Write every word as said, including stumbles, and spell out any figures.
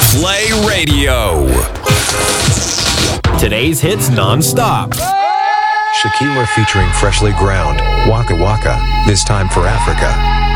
Play Radio. Today's hits non-stop. Shakira featuring Freshly Ground, Waka Waka, this time for Africa.